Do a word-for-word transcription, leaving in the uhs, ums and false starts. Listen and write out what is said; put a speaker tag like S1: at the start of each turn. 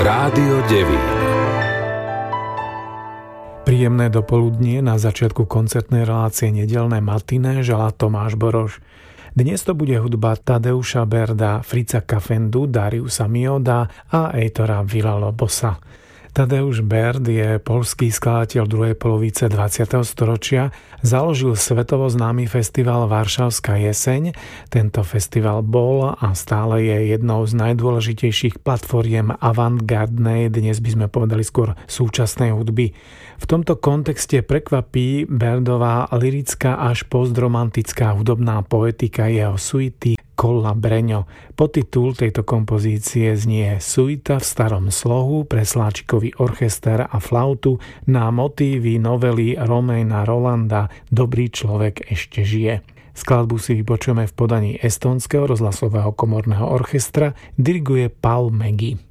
S1: Rádio Devín.
S2: Príjemné dopoludnie na začiatku koncertnej relácie Nedeľné matiné želá Tomáš Boroš. Dnes to bude hudba Tadeuša Berda, Frica Kafendu, Dariusa Mioda a Eitora Villa-Lobosa. Tadeusz Berd je poľský skladateľ druhej polovice dvadsiateho storočia, založil svetovo známy festival Varšavská jeseň. Tento festival bol a stále je jednou z najdôležitejších platformiem avantgardnej, dnes by sme povedali skôr súčasnej hudby. V tomto kontexte prekvapí Berdová lyrická až postromantická hudobná poetika, jeho suity Kolla Breňo. Podtitul tejto kompozície znie Suita v starom slohu pre sláčikový orchester a flautu na motívy novely Romaina Rolanda Dobrý človek ešte žije. Skladbu si vypočujeme v podaní Estónskeho rozhlasového komorného orchestra, diriguje Paul Maggie.